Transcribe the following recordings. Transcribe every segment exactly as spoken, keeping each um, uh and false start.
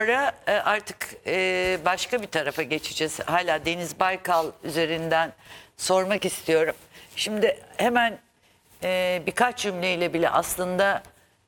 Sonra e, artık e, başka bir tarafa geçeceğiz. Hala Deniz Baykal üzerinden sormak istiyorum. Şimdi hemen e, birkaç cümleyle bile aslında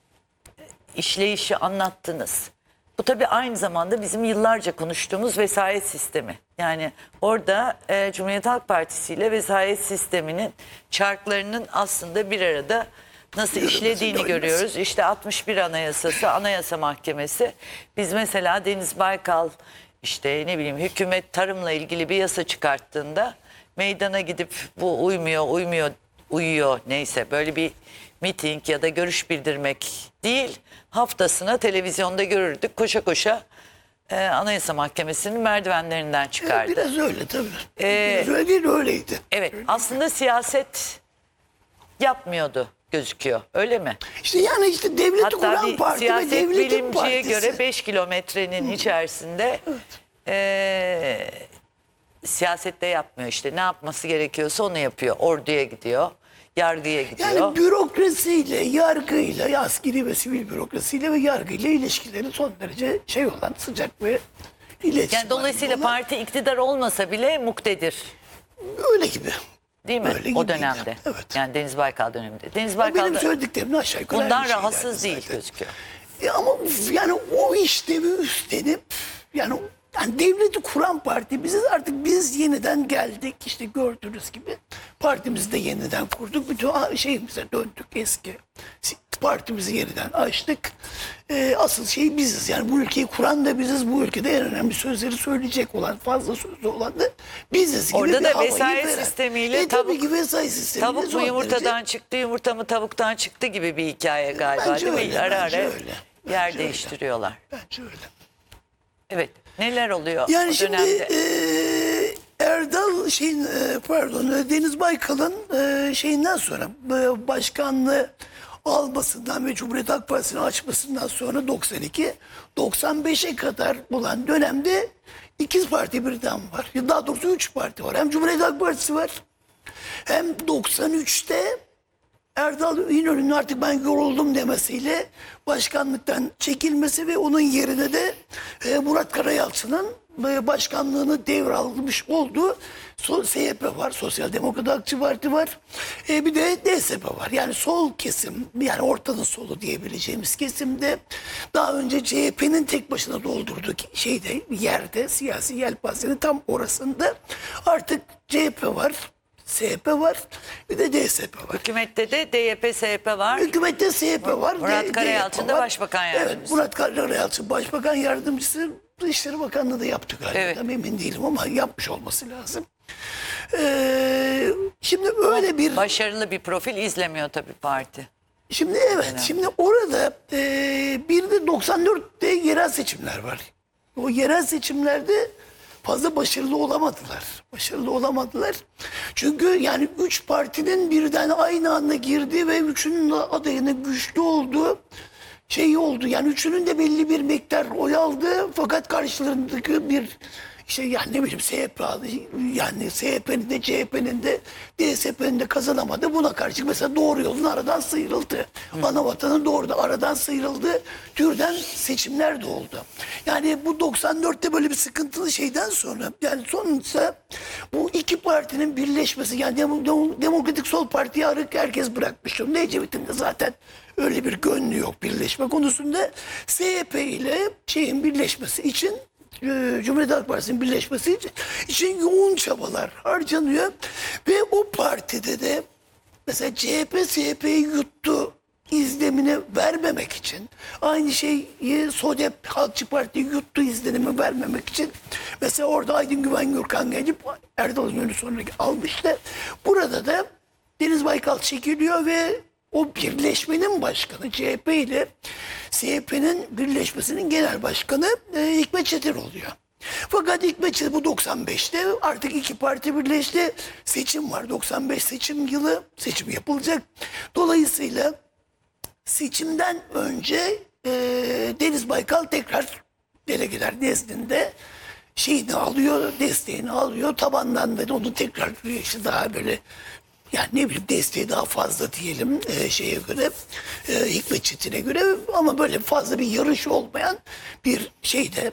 işleyişi anlattınız. Bu tabii aynı zamanda bizim yıllarca konuştuğumuz vesayet sistemi. Yani orada e, Cumhuriyet Halk Partisi ile vesayet sisteminin çarklarının aslında bir arada nasıl işlediğini görüyoruz. İşte altmış bir Anayasası, Anayasa Mahkemesi. Biz mesela Deniz Baykal işte ne bileyim hükümet tarımla ilgili bir yasa çıkarttığında meydana gidip bu uymuyor, uymuyor, uyuyor neyse böyle bir miting ya da görüş bildirmek değil. Haftasına televizyonda görürdük koşa koşa e, Anayasa Mahkemesi'nin merdivenlerinden çıkardı. Evet, biraz öyle tabii. Ee, biraz öyle değil, öyleydi. Evet aslında siyaset yapmıyordu gözüküyor öyle mi? İşte yani işte devleti Hatta kuran bir parti ve siyaset devletin bilimciye partisi. göre beş kilometrenin içerisinde e, siyasette yapmıyor işte ne yapması gerekiyorsa onu yapıyor. Orduya gidiyor, yargıya gidiyor. Yani bürokrasiyle, yargıyla, askeri ve sivil bürokrasiyle ve yargıyla ilişkileri son derece şey olan sıcak ve iletişim. Yani dolayısıyla halinde olan- parti iktidar olmasa bile muktedir. öyle gibi. Değil mi? Öyle O gibiydi. dönemde. Evet. Yani Deniz Baykal döneminde. Deniz Ya Baykal benim da söylediklerimin aşağı yukarı bundan aynı şeylerdi rahatsız değil zaten. gözüküyor. E ama yani o işlevi üstlenip yani, yani devleti kuran parti biziz, artık biz yeniden geldik işte gördüğünüz gibi partimizi de yeniden kurduk, bütün şeyimize döndük, eski partimizi yeniden açtık. E, asıl şey biziz, yani bu ülkeyi kuran da biziz, bu ülkede en önemli sözleri söyleyecek olan, fazla sözlü olan da biziz gibi Orada bir da havayı vesayet veren. sistemiyle e, tavuk- tabii ki vesayet sistemiyle Tavuk mu son yumurtadan derece- çıktı, yumurta mı tavuktan çıktı gibi bir hikaye galiba Bence değil mi? öyle, Ara bence ara öyle. yer Bence değiştiriyorlar. Bence öyle. Evet. Neler oluyor Yani o şimdi dönemde? e, Erdal şeyin e, pardon e, Deniz Baykal'ın e, şeyinden sonra e, başkanlığı almasından ve Cumhuriyet Halk Partisi'ni açmasından sonra doksan iki doksan beşe kadar bulan dönemde ikiz parti birden var. Daha doğrusu üç parti var. Hem Cumhuriyet Halk Partisi var, hem doksan üçte Erdal İnönü'nün artık ben yoruldum demesiyle başkanlıktan çekilmesi ve onun yerine de e, Murat Karayalçı'nın e, başkanlığını devralmış olduğu so S H P var, Sosyal Demokrat Halkçı Parti var, e, bir de D S P var. Yani sol kesim, yani ortanın solu diyebileceğimiz kesimde daha önce C H P'nin tek başına doldurduğu şeyde, yerde, siyasi yelpazenin tam orasında artık C H P var, S H P var, bir de D S P var. Hükümette de D Y P, S H P var. Hükümette S H P var. Murat D- Karayalçın D Y P da var. Başbakan Yardımcısı. Evet, Murat Karayalçın Başbakan Yardımcısı. Dışişleri Bakanlığı da yaptı galiba. Evet. Tam emin değilim ama yapmış olması lazım. Ee, şimdi öyle bir... Başarılı bir profil izlemiyor tabii parti. Şimdi evet, şimdi orada e, bir de doksan dörtte yerel seçimler var. O yerel seçimlerde fazla başarılı olamadılar. Başarılı olamadılar. Çünkü yani üç partinin birden aynı anda girdi ve üçünün de adayının güçlü olduğu şey oldu. Yani üçünün de belli bir miktar oy aldı, fakat karşılarındaki bir işte yani ne bileyim S H P aldı. Yani S H P'nin de C H P'nin de D S P'nin de kazanamadı. Buna karşı mesela Doğru Yol'un aradan sıyrıldı. Anavatan'ın doğru aradan sıyrıldı. Türden seçimler de oldu. Yani bu doksan dörtte böyle bir sıkıntılı şeyden sonra yani sonuçta bu iki partinin birleşmesi, yani Dem Dem Demokratik Sol Parti'yi arık herkes bırakmış. Ecevit'in de zaten öyle bir gönlü yok birleşme konusunda. S H P ile şeyin birleşmesi için, Cumhuriyet Halk Partisi'nin birleşmesi için yoğun çabalar harcanıyor. Ve o partide de mesela C H P S H P'yi yuttu izlenimini vermemek için, aynı şeyi SODEP Halkçı Parti yuttu izlenimi vermemek için mesela orada Aydın Güven Gürkan gelip Erdal İnönü sonra almıştı. Burada da Deniz Baykal çekiliyor ve o birleşmenin başkanı, C H P ile S H P'nin birleşmesinin genel başkanı e, Hikmet Çetin oluyor. Fakat Hikmet Çetin bu doksan beşte artık iki parti birleşti. Seçim var. doksan beş seçim yılı. Seçim yapılacak. Dolayısıyla seçimden önce e, Deniz Baykal tekrar delegeler nezdinde şeyini alıyor, desteğini alıyor. Tabandan da onu tekrar işte daha böyle Yani ne bileyim desteği daha fazla diyelim e, şeye göre, e, Hikmet Çetin'e göre, ama böyle fazla bir yarış olmayan bir şeyde